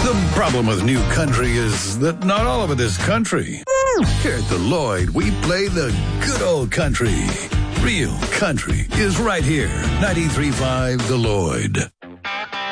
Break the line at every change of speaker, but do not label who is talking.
The problem with new country is that not all of it is country. Here at the Lloyd, we play the good old country. Real country is right here. 93.5 The Lloyd.